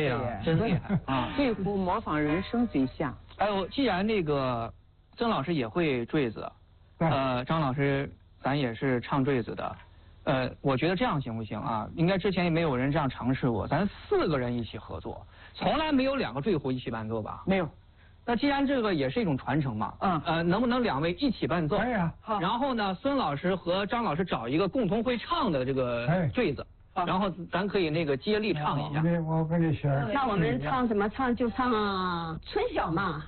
对呀，真厉害啊！ 醉胡模仿人生最像。 哎呦，既然那个曾老师也会坠子，张老师咱也是唱坠子的，我觉得这样行不行啊？应该之前也没有人这样尝试过，咱4个人一起合作，从来没有2个坠胡一起伴奏吧？ 没有。 那既然这个也是一种传承嘛，能不能2位一起伴奏？ 可以啊。 好。 然后呢，孙老师和张老师找一个共同会唱的这个坠子，然后咱可以那个接力唱一下。 我跟你学。 那我们唱什么？唱就唱春晓嘛。